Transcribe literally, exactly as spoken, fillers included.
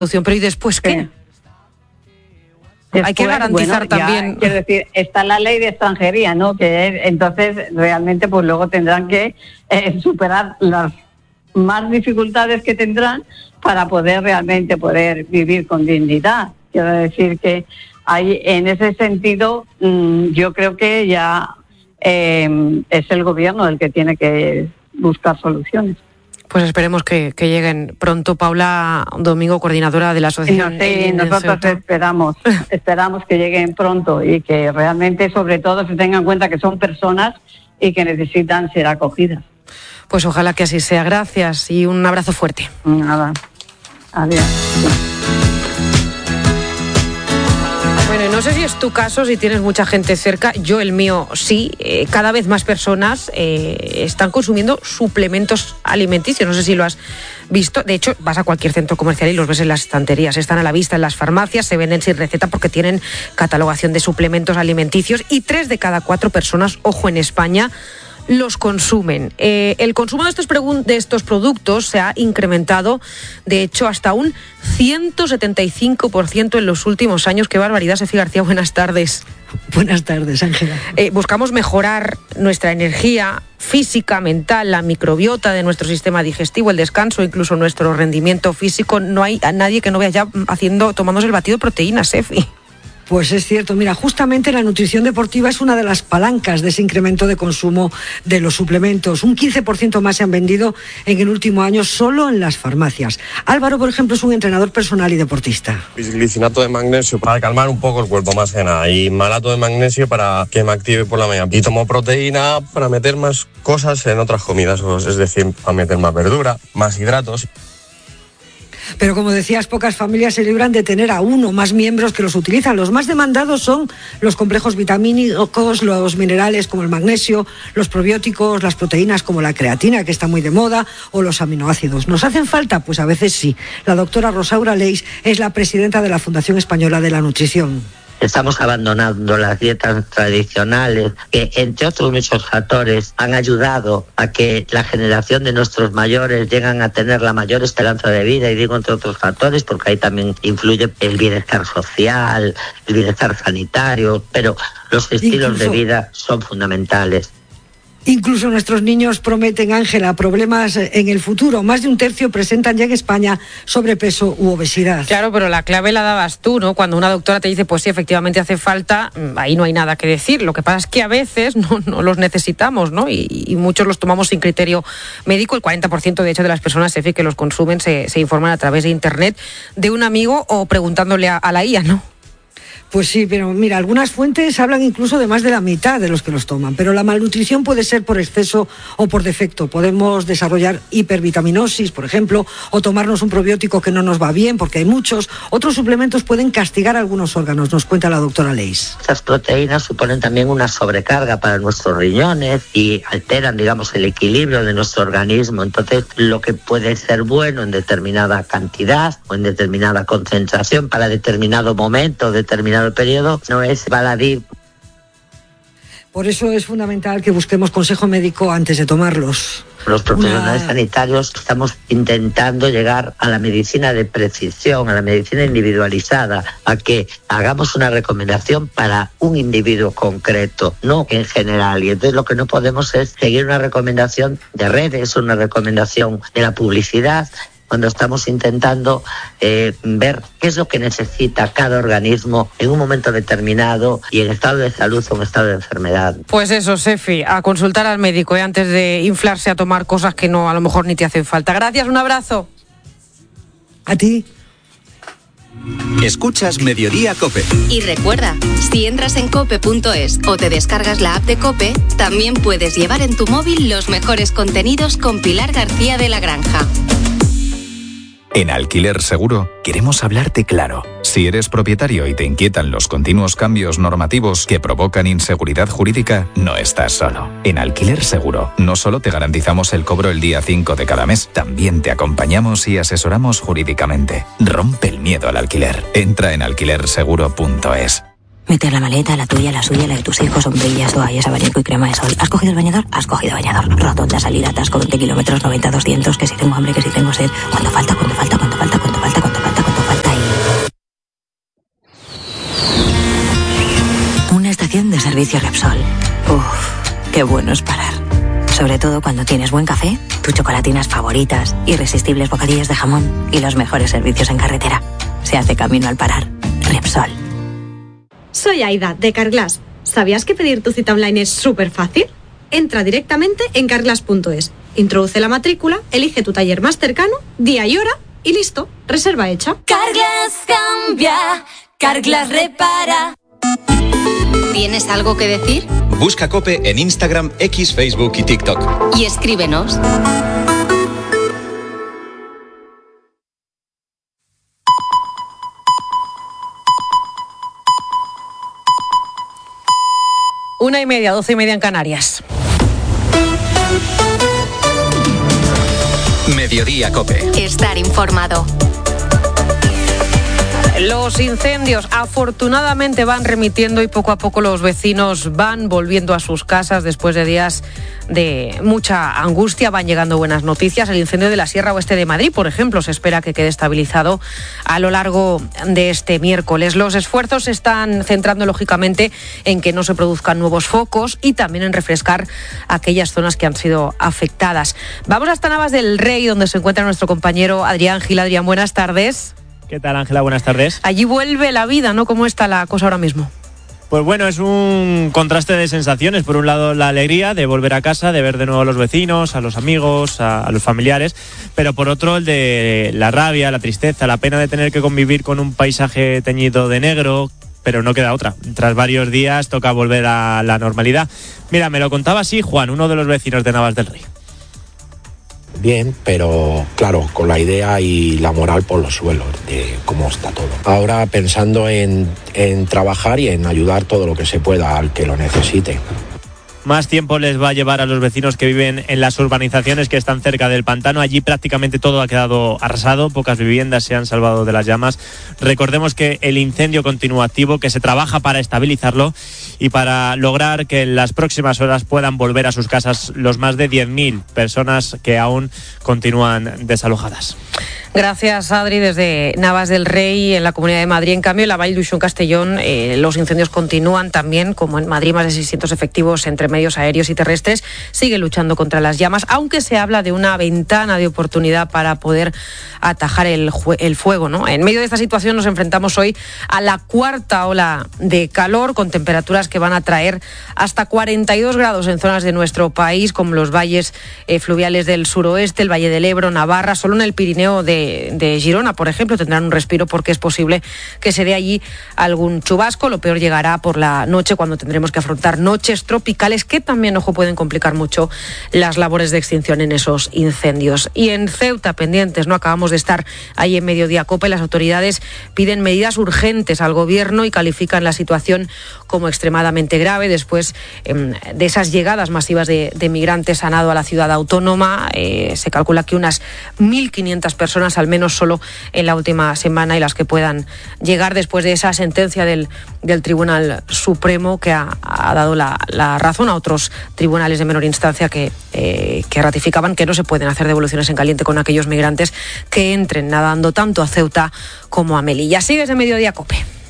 Pero ¿y después qué? Sí. Después, hay que garantizar bueno, también... Ya, quiero decir, está la ley de extranjería, ¿no? Que es, entonces realmente pues luego tendrán que eh, superar las más dificultades que tendrán para poder realmente poder vivir con dignidad. Quiero decir que hay, en ese sentido, mmm, yo creo que ya eh, es el gobierno el que tiene que buscar soluciones. Pues esperemos que, que lleguen pronto. Paula Domingo, coordinadora de la asociación. No, sí, nosotros esperamos, esperamos que lleguen pronto y que realmente, sobre todo, se tengan en cuenta que son personas y que necesitan ser acogidas. Pues ojalá que así sea. Gracias y un abrazo fuerte. Nada, adiós. Bueno, no sé si es tu caso, si tienes mucha gente cerca. Yo, el mío, sí. Eh, cada vez más personas eh, están consumiendo suplementos alimenticios. No sé si lo has visto. De hecho, vas a cualquier centro comercial y los ves en las estanterías. Están a la vista en las farmacias, se venden sin receta porque tienen catalogación de suplementos alimenticios. Y tres de cada cuatro personas, ojo, en España, los consumen. Eh, el consumo de estos, de estos productos se ha incrementado, de hecho, hasta un ciento setenta y cinco por ciento en los últimos años. ¡Qué barbaridad! Sefi García, buenas tardes. Buenas tardes, Ángela. Eh, buscamos mejorar nuestra energía física, mental, la microbiota de nuestro sistema digestivo, el descanso, incluso nuestro rendimiento físico. No hay a nadie que no vea ya haciendo, tomándose el batido de proteínas, Sefi. Pues es cierto, mira, justamente la nutrición deportiva es una de las palancas de ese incremento de consumo de los suplementos. Un quince por ciento más se han vendido en el último año solo en las farmacias. Álvaro, por ejemplo, es un entrenador personal y deportista. Bisglicinato de magnesio para calmar un poco el cuerpo más que nada y malato de magnesio para que me active por la mañana. Y tomo proteína para meter más cosas en otras comidas, es decir, para meter más verdura, más hidratos. Pero como decías, pocas familias se libran de tener a uno o más miembros que los utilizan. Los más demandados son los complejos vitamínicos, los minerales como el magnesio, los probióticos, las proteínas como la creatina, que está muy de moda, o los aminoácidos. ¿Nos hacen falta? Pues a veces sí. La doctora Rosaura Leis es la presidenta de la Fundación Española de la Nutrición. Estamos abandonando las dietas tradicionales que, entre otros muchos factores, han ayudado a que la generación de nuestros mayores lleguen a tener la mayor esperanza de vida, y digo entre otros factores porque ahí también influye el bienestar social, el bienestar sanitario, pero los estilos Incluso... de vida son fundamentales. Incluso nuestros niños prometen, Ángela, problemas en el futuro. Más de un tercio presentan ya en España sobrepeso u obesidad. Claro, pero la clave la dabas tú, ¿no? Cuando una doctora te dice, pues sí, efectivamente hace falta, ahí no hay nada que decir. Lo que pasa es que a veces no, no los necesitamos, ¿no? Y, y muchos los tomamos sin criterio médico. El cuarenta por ciento, de hecho, de las personas, Sefi, que los consumen se, se informan a través de Internet, de un amigo o preguntándole a, a la I A, ¿no? Pues sí, pero mira, algunas fuentes hablan incluso de más de la mitad de los que los toman, pero la malnutrición puede ser por exceso o por defecto. Podemos desarrollar hipervitaminosis, por ejemplo, o tomarnos un probiótico que no nos va bien, porque hay muchos. Otros suplementos pueden castigar algunos órganos, nos cuenta la doctora Leis. Estas proteínas suponen también una sobrecarga para nuestros riñones y alteran, digamos, el equilibrio de nuestro organismo. Entonces, lo que puede ser bueno en determinada cantidad o en determinada concentración para determinado momento, determinado el periodo, no es baladí. Por eso es fundamental que busquemos consejo médico antes de tomarlos. Los profesionales Una... sanitarios estamos intentando llegar a la medicina de precisión, a la medicina individualizada, a que hagamos una recomendación para un individuo concreto, no en general. Y entonces lo que no podemos es seguir una recomendación de redes, una recomendación de la publicidad, cuando estamos intentando eh, ver qué es lo que necesita cada organismo en un momento determinado y en estado de salud o en estado de enfermedad. Pues eso, Sefi, a consultar al médico ¿eh? antes de inflarse a tomar cosas que no a lo mejor ni te hacen falta. Gracias, un abrazo. A ti. Escuchas Mediodía COPE. Y recuerda, si entras en cope punto es o te descargas la app de COPE, también puedes llevar en tu móvil los mejores contenidos con Pilar García de la Granja. En Alquiler Seguro queremos hablarte claro. Si eres propietario y te inquietan los continuos cambios normativos que provocan inseguridad jurídica, no estás solo. En Alquiler Seguro no solo te garantizamos el cobro el día cinco de cada mes, también te acompañamos y asesoramos jurídicamente. Rompe el miedo al alquiler. Entra en alquiler seguro punto es. Meter la maleta, la tuya, la suya, la de tus hijos, sombrillas, toallas, abanico y crema de sol. ¿Has cogido el bañador? Has cogido bañador. Rotonda, salida, atasco, veinte kilómetros, noventa, doscientos, que si tengo hambre, que si tengo sed. ¿Cuánto falta? ¿Cuánto falta? ¿Cuánto falta? ¿Cuánto falta? ¿Cuánto falta? ¿Cuánto falta? servicio Repsol. Uff, qué bueno es parar. Sobre todo cuando tienes buen café, tus chocolatinas favoritas, irresistibles bocadillos de jamón y los mejores servicios en carretera. Se hace camino al parar. Repsol. Soy Aida, de Carglass. ¿Sabías que pedir tu cita online es súper fácil? Entra directamente en carglass punto es, introduce la matrícula, elige tu taller más cercano, día y hora y listo, reserva hecha. Carglass cambia, Carglass repara. ¿Tienes algo que decir? Busca COPE en Instagram, X, Facebook y TikTok. Y escríbenos. Una y media, doce y media en Canarias. Mediodía COPE. Estar informado. Los incendios afortunadamente van remitiendo y poco a poco los vecinos van volviendo a sus casas después de días de mucha angustia. Van llegando buenas noticias. El incendio de la Sierra Oeste de Madrid, por ejemplo, se espera que quede estabilizado a lo largo de este miércoles. Los esfuerzos se están centrando lógicamente en que no se produzcan nuevos focos y también en refrescar aquellas zonas que han sido afectadas. Vamos hasta Navas del Rey, donde se encuentra nuestro compañero Adrián Gil. Adrián, buenas tardes. ¿Qué tal, Ángela? Buenas tardes. Allí vuelve la vida, ¿no? ¿Cómo está la cosa ahora mismo? Pues bueno, es un contraste de sensaciones. Por un lado, la alegría de volver a casa, de ver de nuevo a los vecinos, a los amigos, a, a los familiares, pero por otro, el de la rabia, la tristeza, la pena de tener que convivir con un paisaje teñido de negro, pero no queda otra. Tras varios días toca volver a la normalidad. Mira, me lo contaba así Juan, uno de los vecinos de Navas del Rey. Bien, pero claro, con la idea y la moral por los suelos de cómo está todo. Ahora pensando en, en trabajar y en ayudar todo lo que se pueda al que lo necesite. Más tiempo les va a llevar a los vecinos que viven en las urbanizaciones que están cerca del pantano. Allí prácticamente todo ha quedado arrasado, pocas viviendas se han salvado de las llamas. Recordemos que el incendio continúa activo, que se trabaja para estabilizarlo y para lograr que en las próximas horas puedan volver a sus casas los más de diez mil personas que aún continúan desalojadas. Gracias, Adri, desde Navas del Rey, en la Comunidad de Madrid. En cambio, en la Vall d'Uixó, en Castellón, eh, los incendios continúan también, como en Madrid, más de seiscientos efectivos entre medios aéreos y terrestres siguen luchando contra las llamas, aunque se habla de una ventana de oportunidad para poder atajar el, el fuego, ¿no? En medio de esta situación nos enfrentamos hoy a la cuarta ola de calor, con temperaturas que van a traer hasta cuarenta y dos grados en zonas de nuestro país, como los valles eh, fluviales del suroeste, el Valle del Ebro, Navarra. Solo en el Pirineo de de Girona, por ejemplo, tendrán un respiro porque es posible que se dé allí algún chubasco. Lo peor llegará por la noche, cuando tendremos que afrontar noches tropicales que también, ojo, pueden complicar mucho las labores de extinción en esos incendios. Y en Ceuta, pendientes, ¿no? Acabamos de estar ahí en Mediodía COPE. Las autoridades piden medidas urgentes al gobierno y califican la situación como extremadamente grave después eh, de esas llegadas masivas de, de migrantes han dado a la ciudad autónoma. Eh, se calcula que unas mil quinientas personas al menos solo en la última semana, y las que puedan llegar después de esa sentencia del, del Tribunal Supremo, que ha, ha dado la, la razón a otros tribunales de menor instancia que, eh, que ratificaban que no se pueden hacer devoluciones en caliente con aquellos migrantes que entren nadando tanto a Ceuta como a Melilla. Sigues en Mediodía COPE.